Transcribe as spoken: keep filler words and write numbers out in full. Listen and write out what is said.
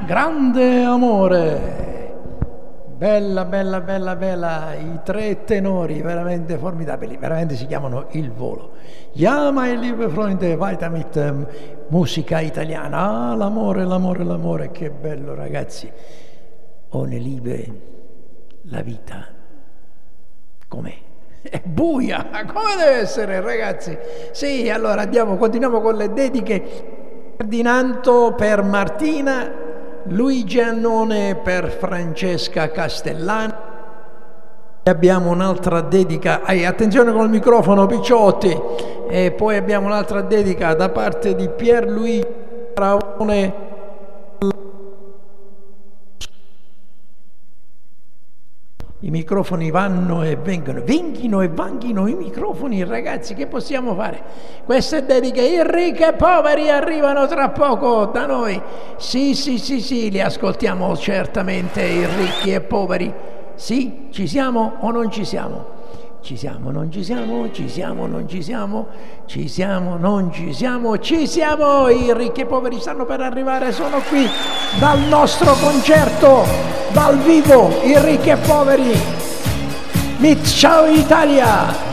grande amore. Bella, bella, bella, bella, i tre tenori veramente formidabili, veramente si chiamano Il Volo. Ja, meine liebe Freunde, weiter mit um, musica italiana. Ah, l'amore, l'amore, l'amore, che bello ragazzi. Ohne Liebe la vita com'è? È buia, come deve essere ragazzi? Sì, allora andiamo, continuiamo con le dediche. Ferdinando per Martina, Luigi Annone per Francesca Castellani. Abbiamo un'altra dedica, eh, attenzione col microfono picciotti, e poi abbiamo un'altra dedica da parte di Pierluigi Raone. I microfoni vanno e vengono, venghino e vanghino i microfoni, ragazzi, che possiamo fare? Queste dediche, i ricchi e poveri arrivano tra poco da noi. Sì, sì, sì, sì, li ascoltiamo certamente, i ricchi e poveri. Sì, ci siamo o non ci siamo? Ci siamo, non ci siamo, ci siamo, non ci siamo, ci siamo, non ci siamo, ci siamo! I ricchi e poveri stanno per arrivare, sono qui dal nostro concerto, dal vivo, i ricchi e poveri. Mit Ciao Italia!